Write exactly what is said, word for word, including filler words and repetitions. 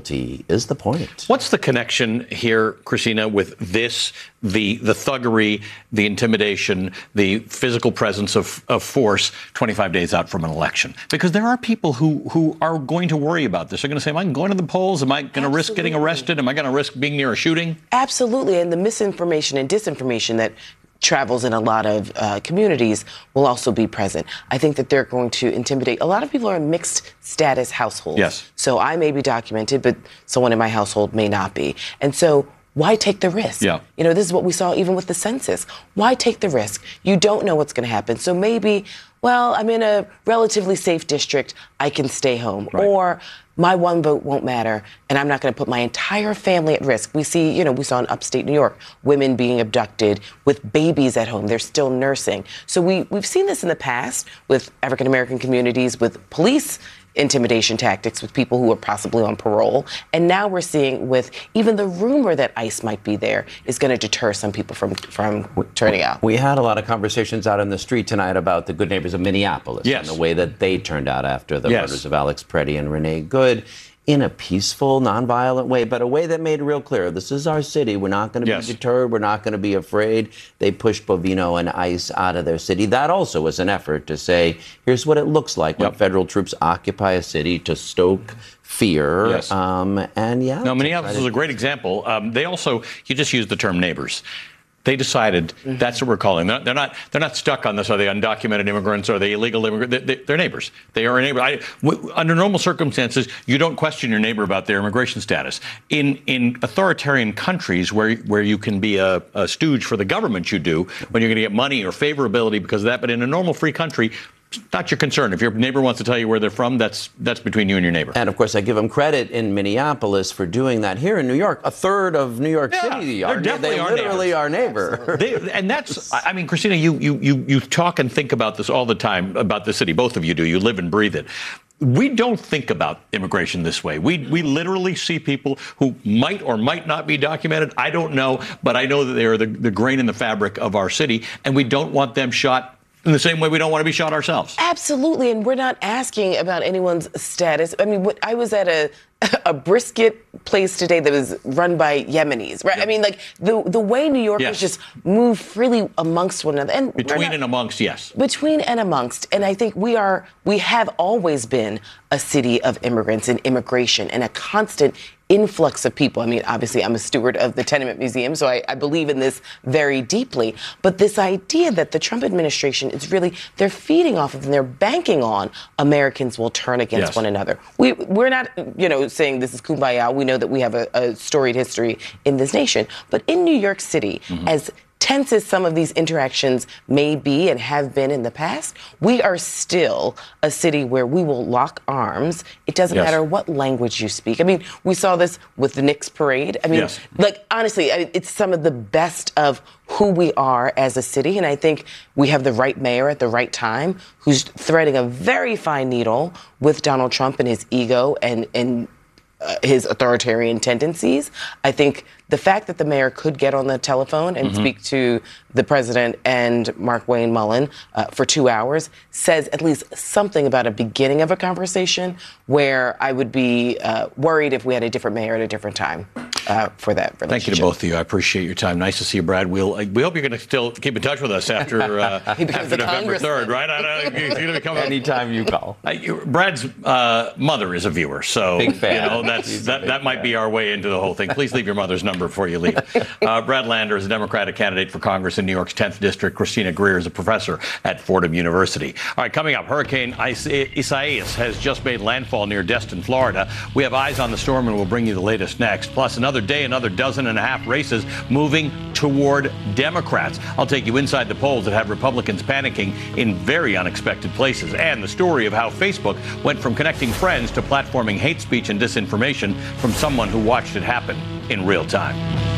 casualty is the point. What's the connection here, Christina, with this, the the thuggery, the intimidation, the physical presence of, of force twenty-five days out from an election? Because there are people who, who are going to worry about this. They're going to say, am I going to the polls? Am I going to risk getting arrested? Am I going to risk being near a shooting? Absolutely. And the misinformation and disinformation that travels in a lot of uh, communities will also be present. I think that they're going to intimidate. A lot of people are in mixed status households. Yes. So I may be documented, but someone in my household may not be. And so why take the risk? Yeah. You know, this is what we saw even with the census. Why take the risk? You don't know what's going to happen. So maybe, well, I'm in a relatively safe district. I can stay home. Right. Or my one vote won't matter, and I'm not going to put my entire family at risk. We see, you know, we saw in upstate New York, women being abducted with babies at home. They're still nursing. So we, we've seen this in the past with African-American communities, with police intimidation tactics with people who are possibly on parole. And now we're seeing with even the rumor that ICE might be there is going to deter some people from, from turning out. We had a lot of conversations out on the street tonight about the Good Neighbors of Minneapolis yes. and the way that they turned out after the yes. murders of Alex Preddy and Renee Good, in a peaceful, nonviolent way, but a way that made it real clear. This is our city. We're not going to yes. be deterred. We're not going to be afraid. They pushed Bovino and ICE out of their city. That also was an effort to say, here's what it looks like when yep. federal troops occupy a city, to stoke fear. Yes. Um, and yeah. No, Minneapolis is a great example. Um, they also, you just used the term neighbors. They decided mm-hmm. that's what we're calling them. They're not. They're not stuck on this. Are they undocumented immigrants? Are they illegal immigrants? They, they, they're neighbors. They are a neighbor. I, w- under normal circumstances, you don't question your neighbor about their immigration status. In in authoritarian countries where where you can be a, a stooge for the government, you do when you're going to get money or favorability because of that. But in a normal free country, not your concern. If your neighbor wants to tell you where they're from, that's that's between you and your neighbor. And, of course, I give them credit in Minneapolis for doing that. Here in New York, a third of New York yeah, City they're are definitely they our literally neighbors. our neighbor. They, and that's, I mean, Christina, you, you, you, you talk and think about this all the time, about the city. Both of you do. You live and breathe it. We don't think about immigration this way. We we literally see people who might or might not be documented. I don't know, but I know that they are the, the grain in the fabric of our city, and we don't want them shot in the same way we don't want to be shot ourselves. Absolutely, and we're not asking about anyone's status. I mean, what, I was at a a brisket place today that was run by Yemenis, right? Yep. I mean, like, the the way New Yorkers yes. just move freely amongst one another. And Between not, and amongst, yes. Between and amongst. And I think we are, we have always been a city of immigrants and immigration and a constant influx of people. I mean, obviously, I'm a steward of the Tenement Museum, so I, I believe in this very deeply. But this idea that the Trump administration is really, they're feeding off of and they're banking on Americans will turn against yes. one another. We, we're not, you know, saying this is kumbaya. We know that we have a, a storied history in this nation. But in New York City, mm-hmm. as tense as some of these interactions may be and have been in the past, we are still a city where we will lock arms. It doesn't yes. matter what language you speak. I mean, we saw this with the Knicks parade. I mean, yes. like, honestly, I mean, it's some of the best of who we are as a city. And I think we have the right mayor at the right time who's threading a very fine needle with Donald Trump and his ego and, and Uh, his authoritarian tendencies. I think the fact that the mayor could get on the telephone and mm-hmm. speak to the president and Mark Wayne Mullen uh, for two hours says at least something about a beginning of a conversation where I would be uh, worried if we had a different mayor at a different time uh, for that relationship. Thank you to both of you. I appreciate your time. Nice to see you, Brad. We'll, uh, we hope you're going to still keep in touch with us after, uh, after November third, right? I know, you're going to come Anytime you call. Uh, you, Brad's uh, mother is a viewer, so big fan. You know, that's, that, that might be our way into the whole thing. Please leave your mother's number before you leave. Uh, Brad Lander is a Democratic candidate for Congress in New York's tenth District. Christina Greer is a professor at Fordham University. All right, coming up, Hurricane Isaias has just made landfall near Destin, Florida. We have eyes on the storm, and we'll bring you the latest next. Plus, another day, another dozen and a half races moving toward Democrats. I'll take you inside the polls that have Republicans panicking in very unexpected places, and the story of how Facebook went from connecting friends to platforming hate speech and disinformation from someone who watched it happen in real time.